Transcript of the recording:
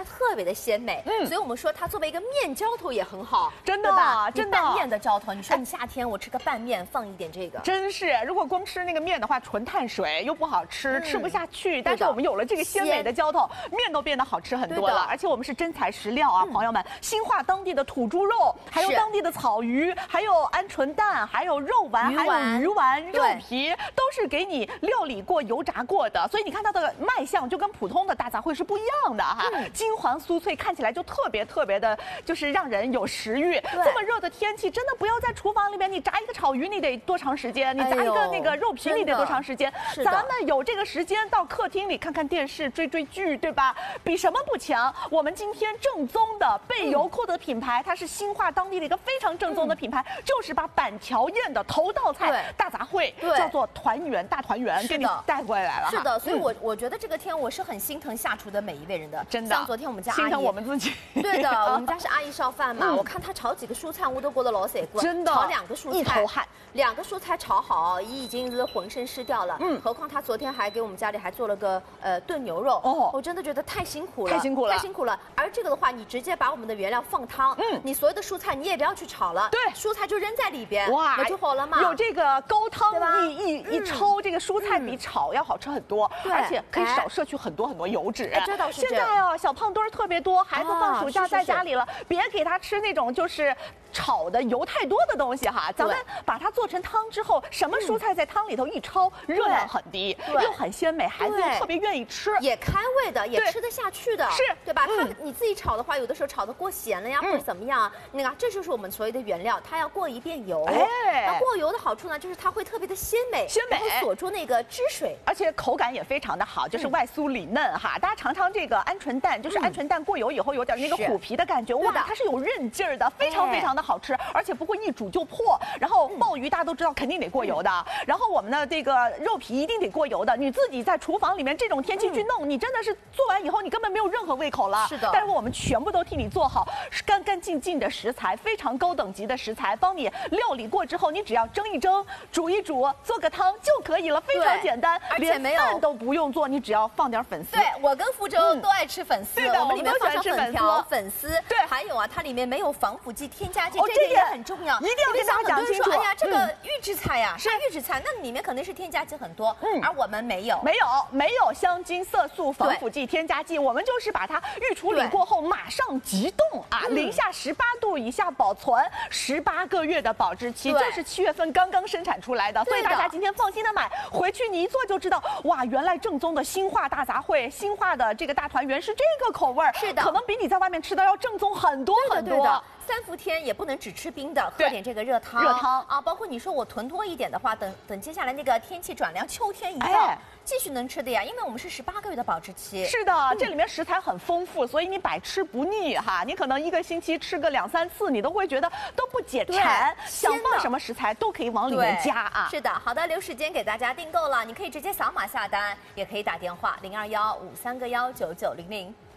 它特别的鲜美。所以我们说它作为一个面浇头也很好， 真的对吧？ 真的拌面的浇头，你说你夏天我吃个拌面，放一点这个， 真是，如果光吃那个面的话，纯碳水又不好吃，吃不下去。但是我们有了这个鲜美的浇头，面都变得好吃很多了。而且我们是真材实料啊，朋友们，新化当地的土猪肉，还有当地的草鱼，还有鹌鹑蛋，还有肉丸，还有鱼丸、肉皮，都是给你料理过、油炸过的。所以你看它的卖相就跟普通的大杂烩是不一样的哈，金黄酥脆，看起来就特别的，就是让人有食欲。这么热的天气，真的不要在厨房里面，你炸一个炒鱼你得多长时间？你炸一个那个肉皮你得多长时间？咱们有这个时间到客厅里看看电视、追剧，对吧？比什么不强？我们今天正宗的贝油库的品牌，它是新化当地的一个非常正宗的品牌，就是把板桥宴的头道菜大杂烩叫做团圆大团圆，给你带过来了。 是的，所以我觉得这个天我是很心疼下厨的每一位人的， 真的。 像昨天我们家阿姨， 心疼我们自己。 对的，我们家是阿姨烧饭嘛，我看她炒几个蔬菜我都觉得老塞过， 真的。 炒2个蔬菜， 一头汗。 2个蔬菜炒好，已经是浑身湿掉了。何况她昨天还给我们家里还做了个炖牛肉，我真的觉得太辛苦了，太辛苦了。而这个的话，你直接把我们的原料放汤，你所有的蔬菜你也不要去炒了，对，蔬菜就扔在里边，哇，就好了嘛。 有这个高汤一抽，这个蔬菜比炒要好吃很多，而且可以少摄取很多油脂。 这倒是。 现在哦，小胖墩特别多，孩子放暑假在家里了，别给他吃那种就是炒的油太多的东西哈。咱们把它做成汤之后，什么蔬菜在汤里头一焯，热量很低，又很鲜美，孩子又特别愿意吃， 也开胃的，也吃得下去的， 是对吧？你自己炒的话，有的时候炒的过咸了呀，或者怎么样，那个这就是我们所谓的原料，它要过一遍油。那过油的好处呢，就是它会特别的鲜美，会锁住那个汁水， 而且口感也非常的好，就是外酥里嫩哈。大家尝尝这个鹌鹑蛋，就是鹌鹑蛋过油以后有点那个虎皮的感觉，哇，它是有韧劲儿的，非常的好吃，而且不会一煮就破。然后鲍鱼大家都知道肯定得过油的，然后我们的这个肉皮一定得过油的。你自己在厨房里面这种天气去弄，你真的是做完以后你根本没有任何胃口了。 是的， 但是我们全部都替你做好，干净的食材，非常高等级的食材，帮你料理过之后，你只要蒸一蒸、煮一煮，做个汤就可以了，非常简单， 而且没有饭都不用做，你只要放点粉丝。 对，我跟福州都爱吃粉丝， 对的， 我们里面放上粉条、粉丝， 对， 还有啊，它里面没有防腐剂、添加剂，这点也很重要， 一定要跟大家讲清楚。 哎呀，这个预制菜呀，是预制菜，那里面肯定是添加剂很多，而我们没有， 没有香精、色素、防腐剂、添加剂，我们就是把它预处理过后马上急冻啊，零下18度以下保存，18个月的保质期，就是7月份刚刚生产出来的，所以大家今天放心的买，回去你一做就知道，哇，原来正宗的新化大杂烩、新化的这个大团圆是这个口味儿， 是的， 可能比你在外面吃的要正宗很多很多。 3伏天也不能只吃冰的，喝点这个热汤啊。包括你说我囤多一点的话，等接下来那个天气转凉，秋天一到，继续能吃的呀。因为我们是18个月的保质期。 是的，这里面食材很丰富，所以你百吃不腻哈。你可能1个星期吃个2、3次，你都会觉得都不解馋。想放什么食材都可以往里面加啊。 是的，好的，留时间给大家订购了，你可以直接扫码下单，也可以打电话0215319900。